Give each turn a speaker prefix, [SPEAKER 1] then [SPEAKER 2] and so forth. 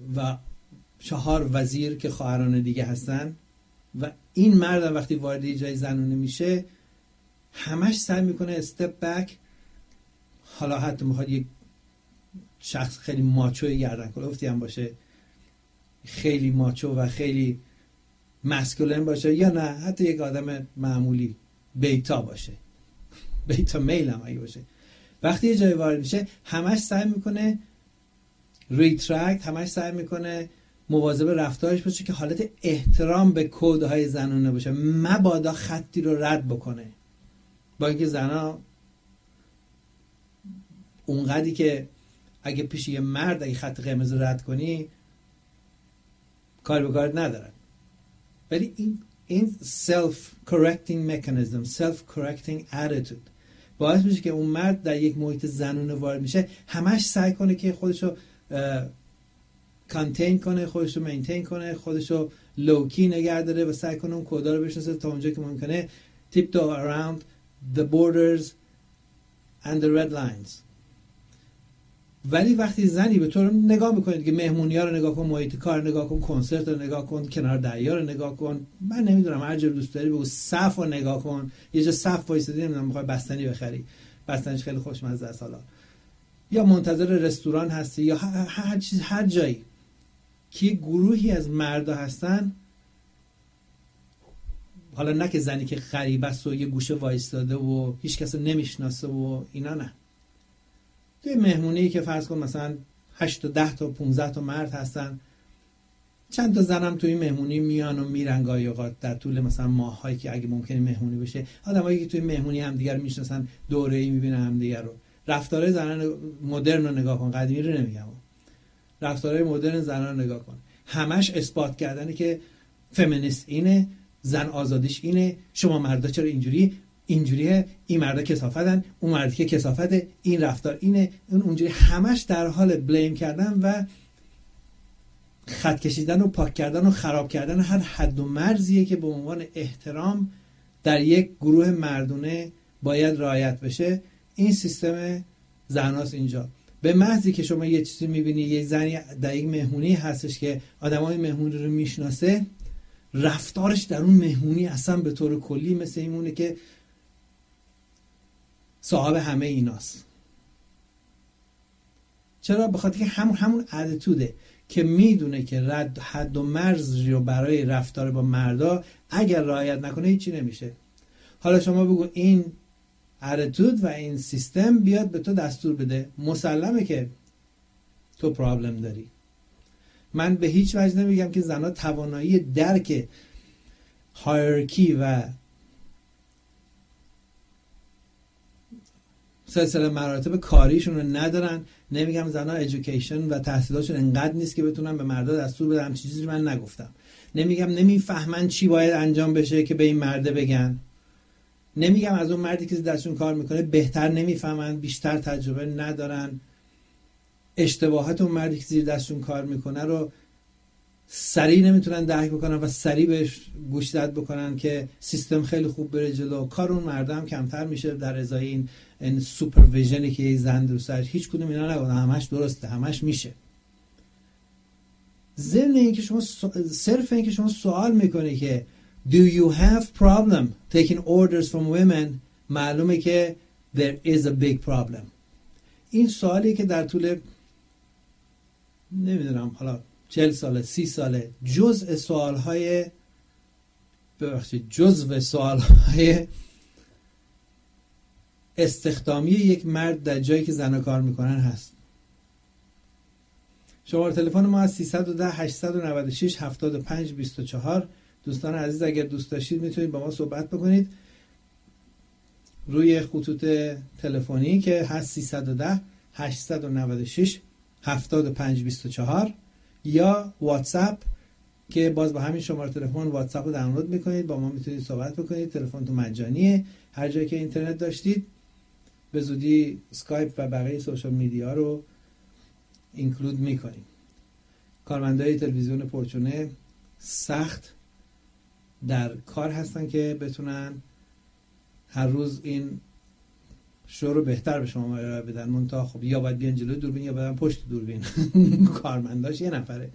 [SPEAKER 1] و 4 وزیر که خواهران دیگه هستن و این مرد وقتی وارد یه جای زنونه میشه همش سعی میکنه استپ بک. حالا حتی میخواد یک شخص خیلی ماچوی گردن کلفتی هم باشه، خیلی ماچو و خیلی مسکولین باشه، یا نه حتی یک آدم معمولی بیتا باشه، بیتا میل هم اگه باشه، وقتی یه جای وارد میشه همش سعی میکنه ریترکت، همش سعی میکنه مواظب رفتارش باشه که حالت احترام به کودهای زنانه باشه، مبادا خطی رو رد بکنه. با اینکه زنا اونقدری که اگه پیش یه مرد اگه خط قرمز رد کنی کار به کارت ندارن، ولی این self correcting mechanism، self correcting attitude باعث میشه که اون مرد در یک محیط زنونه وارد میشه همش سعی کنه که خودشو کانتین کنه، خودشو مینتین کنه، خودشو لوکی نگه داره و سعی کنه اون کودا رو بشناسه تا اونجا که ممکنه tiptoe around the borders and the red lines. ولی وقتی زنی به تو رو نگاه میکنید که مهمونی ها رو نگاه کن، محیط کار نگاه کن، کنسرت رو نگاه کن، کنار دریا رو نگاه کن، من نمیدونم هر جا دوست داری بگو، صف رو نگاه کن، یه جا صف وایسادی نمیدونم میخوای بستنی بخری، بستنیش خیلی خوشمزه است، حالا یا منتظر رستوران هستی یا هر چیز، هر جایی که گروهی از مردا هستن، حالا نه که زنی که غریبه است و یه گوشه وایستاده و هیچ کس رو نمیشناسه و اینا، نه، توی مهمونی که فرض کن مثلا 8 تا 10 تا 15 تا مرد هستن، چند تا زنم توی مهمونی میان و میرن گاهی اوقات در طول مثلا ماهایی که اگه ممکنه مهمونی بشه، آدمایی که توی مهمونی هم دیگر میشناسن، دوره‌ای میبینن هم دیگر رو. رفتارهای زنان مدرن رو نگاه کن، قدیمی رو نمیگم، رفتارهای مدرن زنان رو نگاه کن، همش اثبات کردنه که فمینیست اینه، زن آزادیش اینه، شما مردا چرا اینجوریه، این مردا کثافتن، اون مردی که کثافته، این رفتار اینه، اون اونجوری، همش در حال بلیم کردن و خط کشیدن و پاک کردن و خراب کردن هر حد و مرزیه که به عنوان احترام در یک گروه مردونه باید رعایت بشه. این سیستم زناست اینجا. به محضی که شما یه چیزی میبینی، یه زنی در یک مهمونی هستش که آدمای مهمونی رو میشناسه، رفتارش در اون مهمونی اصلا به طور کلی مثل اینونه که صاحب همه ایناست. چرا؟ بخاطر که همون اتیتوده که میدونه که حد و مرز رو برای رفتار با مردا اگر رعایت نکنه هیچی نمیشه. حالا شما بگو این اتیتود و این سیستم بیاد به تو دستور بده، مسلمه که تو پرابلم داری. من به هیچ وجه نمیگم که زنها توانایی درک هایرارکی و سلسله مراتب کاریشون رو ندارن. نمیگم زنها ادویکیشن و تحصیلاتشون انقدر نیست که بتونن به مردا دستور بدن، چیزی من نگفتم. نمیگم نمیفهمن چی باید انجام بشه که به این مرده بگن. نمیگم از اون مردی که دستشون کار میکنه بهتر نمیفهمن، بیشتر تجربه ندارن. اشتباهات اون مردی که زیر دستشون کار میکنه رو سریع نمیتونن درک بکنن و سریع بهش گوش زد بکنن که سیستم خیلی خوب بره جلو. کار اون مردا هم کمتر میشه در ازای این سوپرویژنی که یه زن دوستش. هیچ کدوم اینا نگفتن همش درسته، همش میشه. ضمن اینکه شما صرف اینکه شما سوال میکنی که do you have problem taking orders from women، معلومه که there is a big problem. این سوالی که در طول نمیدونم حالا 40 ساله 30 ساله جزء سوالهای استخدامی یک مرد در جایی که زنها کار میکنن هست. شماره تلفن ما از 310 896 75 24. دوستان عزیز اگر دوست داشتید میتونید با ما صحبت بکنید روی خطوط تلفنی که هست 310 896 75 24 یا واتساپ که باز با همین شماره تلفن واتساپ رو دانلود میکنید، با ما میتونید صحبت بکنید. تلفن تو مجانیه، هر جایی که اینترنت داشتید. به زودی اسکایپ و بقیه سوشال میدیا رو اینکلود میکنیم. کارمندای تلویزیون پرچونه سخت در کار هستن که بتونن هر روز این شو رو بهتر به شما ارائه بدن. منتها خب یا باید بیان جلوی دوربین یا باید پشت دوربین. کارمنداش یه نفره.